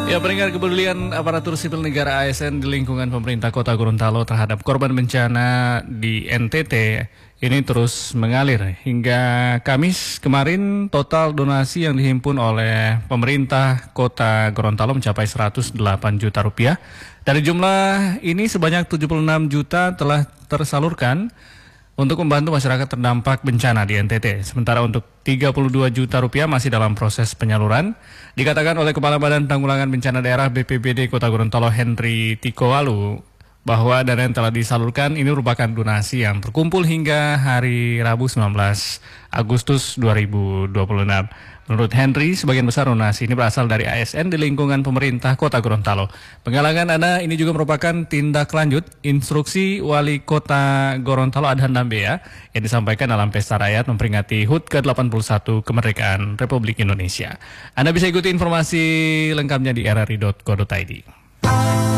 Ya, peringkat kepedulian aparatur sipil negara ASN di lingkungan pemerintah Kota Gorontalo terhadap korban bencana di NTT ini terus mengalir. Hingga Kamis kemarin, total donasi yang dihimpun oleh pemerintah Kota Gorontalo mencapai 108 juta rupiah. Dari jumlah ini sebanyak 76 juta telah tersalurkan untuk membantu masyarakat terdampak bencana di NTT. Sementara untuk 32 juta rupiah masih dalam proses penyaluran. Dikatakan oleh Kepala Badan Tanggulangan Bencana Daerah BPBD Kota Gorontalo Henry Tikowalu bahwa dana yang telah disalurkan ini merupakan donasi yang terkumpul hingga hari Rabu 19 Agustus 2026. Menurut Henry, sebagian besar donasi ini berasal dari ASN di lingkungan pemerintah Kota Gorontalo. Penggalangan dana ini juga merupakan tindak lanjut instruksi Wali Kota Gorontalo Adhan Dambea yang disampaikan dalam Pesta Rakyat memperingati HUT ke-81 Kemerdekaan Republik Indonesia. Anda bisa ikuti informasi lengkapnya di rri.co.id.